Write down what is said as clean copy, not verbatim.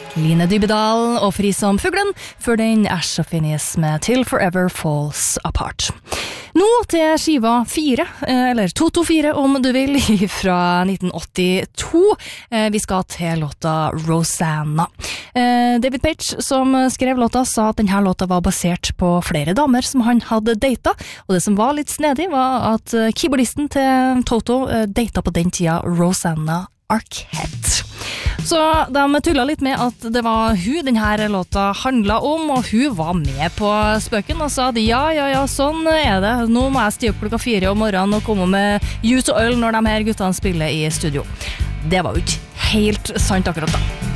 Line Dybedal og Fri som fuglen, før den Ash og Phineas med Till Forever Falls Apart. Nå til skiva 4, eller 224 om du vil, fra 1982. Vi skal til låta Rosanna. David Page, som skrev låta, sa at denne låta var basert på flere damer som han hadde data, og det som var litt snedig var at keyboardisten til Toto data på den tida Rosanna Arquette. Så de tullet litt med at det var hun denne låta handlet om, og hun var med på spøken og sa at ja, sånn er det. Nå må jeg stige opp klokka 4 om morgenen og komme med juice og øl når de her guttene spiller i studio. Det var jo ikke helt sant akkurat da.